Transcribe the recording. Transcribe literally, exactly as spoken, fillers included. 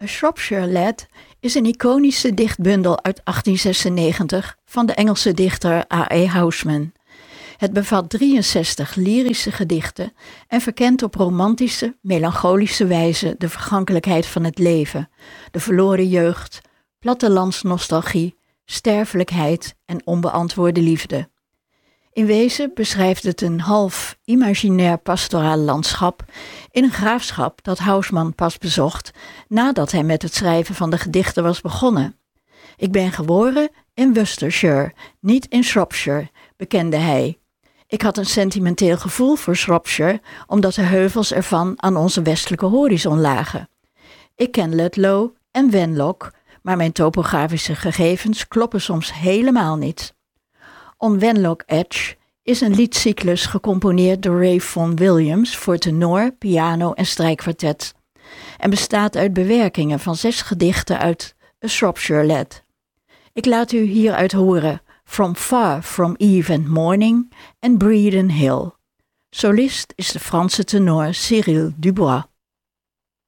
A Shropshire Lad is een iconische dichtbundel uit achttien zesennegentig van de Engelse dichter A E Housman. Het bevat drieënzestig lyrische gedichten en verkent op romantische, melancholische wijze de vergankelijkheid van het leven, de verloren jeugd, plattelandsnostalgie, sterfelijkheid en onbeantwoorde liefde. In wezen beschrijft het een half imaginair pastoraal landschap in een graafschap dat Housman pas bezocht nadat hij met het schrijven van de gedichten was begonnen. Ik ben geboren in Worcestershire, niet in Shropshire, bekende hij. Ik had een sentimenteel gevoel voor Shropshire, omdat de heuvels ervan aan onze westelijke horizon lagen. Ik ken Ludlow en Wenlock, maar mijn topografische gegevens kloppen soms helemaal niet. On Wenlock Edge is een liedcyclus gecomponeerd door Ray Vaughan Williams voor tenor, piano en strijkkwartet en bestaat uit bewerkingen van zes gedichten uit A Shropshire Lad. Ik laat u hieruit horen From Far From Eve and Morning en Bredon Hill. Solist is de Franse tenor Cyril Dubois.